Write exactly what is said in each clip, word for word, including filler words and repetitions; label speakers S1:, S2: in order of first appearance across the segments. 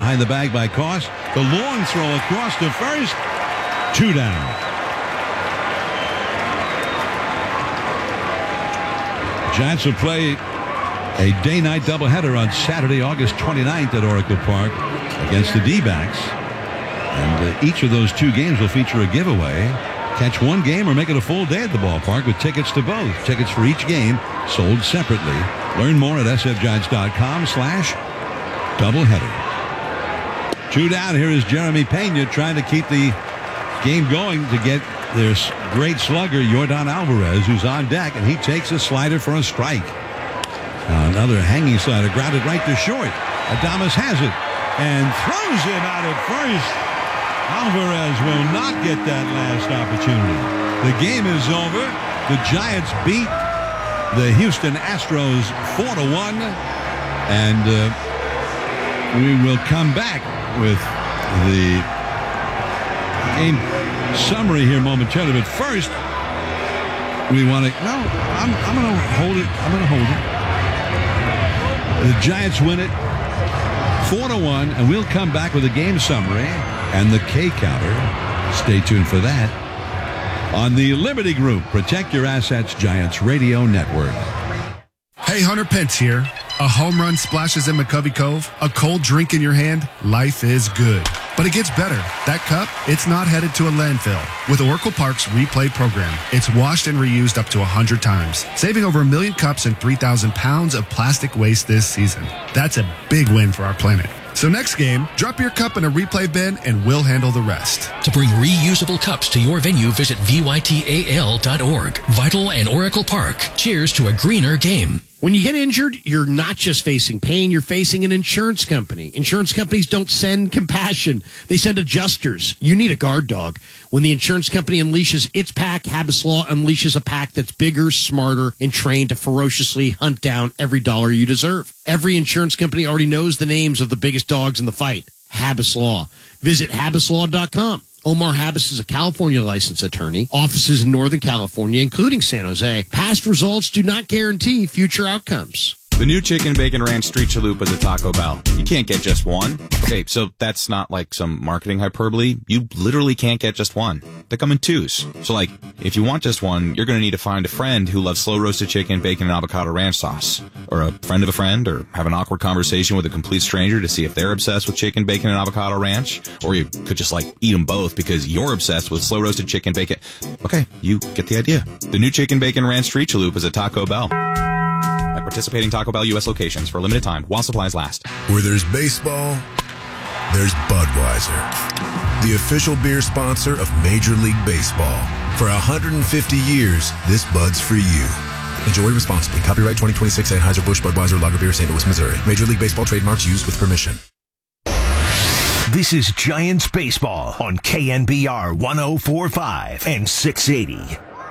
S1: behind the bag by Koss. The long throw across to first. Two down. Giants will play a day-night doubleheader on Saturday, August twenty-ninth at Oracle Park against the D-backs. And uh, each of those two games will feature a giveaway. Catch one game or make it a full day at the ballpark with tickets to both. Tickets for each game sold separately. Learn more at sfgiants.com slash doubleheader. Two down. Here is Jeremy Pena trying to keep the game going to get their great slugger, Yordan Alvarez, who's on deck, and he takes a slider for a strike. Now another hanging slider, grounded right to short. Adames has it and throws him out at first. Alvarez will not get that last opportunity. The game is over. The Giants beat the Houston Astros four to one. And uh, we will come back with the game summary here momentarily. But first, we want to... No, I'm, I'm going to hold it. I'm going to hold it. The Giants win it four to one, and we'll come back with a game summary and the K counter. Stay tuned for that on the Liberty Group Protect Your Assets Giants Radio Network.
S2: Hey, Hunter Pence here. A home run splashes in McCovey Cove, a cold drink in your hand, life is good. But it gets better. That cup, it's not headed to a landfill. With Oracle Park's Replay program, it's washed and reused up to one hundred times, saving over a million cups and three thousand pounds of plastic waste this season. That's a big win for our planet. So next game, drop your cup in a replay bin and we'll handle the rest.
S3: To bring reusable cups to your venue, visit V Y T A L dot org. Vital and Oracle Park. Cheers to a greener game.
S4: When you get injured, you're not just facing pain, you're facing an insurance company. Insurance companies don't send compassion. They send adjusters. You need a guard dog. When the insurance company unleashes its pack, Habas Law unleashes a pack that's bigger, smarter, and trained to ferociously hunt down every dollar you deserve. Every insurance company already knows the names of the biggest dogs in the fight. Habas Law. Visit habas law dot com. Omar Habas is a California licensed attorney, offices in Northern California, including San Jose. Past results do not guarantee future outcomes.
S5: The new Chicken Bacon Ranch Street Chalupas at Taco Bell. You can't get just one. Okay, so that's not like some marketing hyperbole. You literally can't get just one. They come in twos. So like, if you want just one, you're going to need to find a friend who loves slow roasted chicken, bacon, and avocado ranch sauce. Or a friend of a friend, or have an awkward conversation with a complete stranger to see if they're obsessed with chicken, bacon, and avocado ranch. Or you could just like eat them both because you're obsessed with slow roasted chicken, bacon. Okay, you get the idea. The new Chicken Bacon Ranch Street Chalupas at Taco Bell. At participating Taco Bell U S locations for a limited time while supplies last.
S6: Where there's baseball, there's Budweiser, the official beer sponsor of Major League Baseball. For one hundred fifty years, this Bud's for you. Enjoy responsibly. Copyright twenty twenty-six Anheuser-Busch Budweiser Lager Beer, Saint Louis, Missouri. Major League Baseball trademarks used with permission.
S7: This is Giants Baseball on K N B R one oh four point five and six eighty.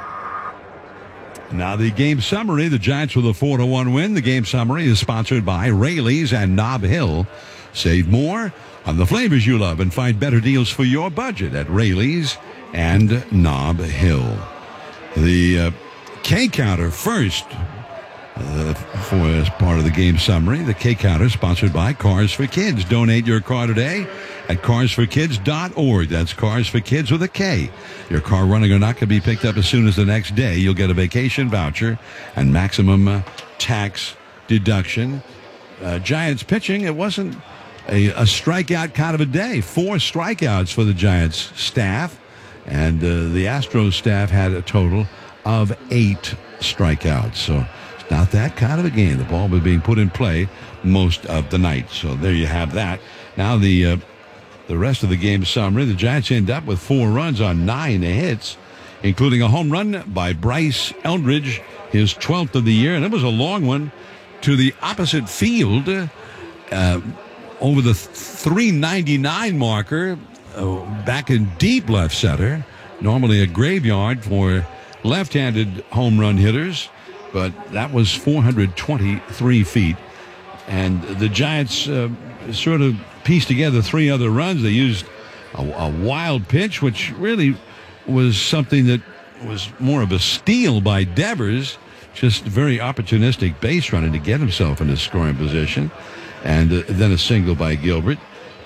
S1: Now the game summary, the Giants with a four to one win. The game summary is sponsored by Rayleigh's and Nob Hill. Save more on the flavors you love and find better deals for your budget at Rayleigh's and Nob Hill. The uh, K counter first uh, for as part of the game summary. The K counter sponsored by Cars for Kids. Donate your car today at cars for kids dot org. That's Cars for Kids with a K. Your car running or not can be picked up as soon as the next day. You'll get a vacation voucher and maximum uh, tax deduction. Uh, Giants pitching, it wasn't a, a strikeout kind of a day. Four strikeouts for the Giants staff. And uh, the Astros staff had a total of eight strikeouts. So it's not that kind of a game. The ball was being put in play most of the night. So there you have that. Now the... Uh, The rest of the game summary, the Giants end up with four runs on nine hits, including a home run by Bryce Eldridge, his twelfth of the year. And it was a long one to the opposite field uh, over the three ninety-nine marker uh, back in deep left center. Normally a graveyard for left-handed home run hitters, but that was four hundred twenty-three feet. And the Giants uh, sort of pieced together three other runs. They used a, a wild pitch, which really was something that was more of a steal by Devers, just very opportunistic base running to get himself in a scoring position. And uh, then a single by Gilbert.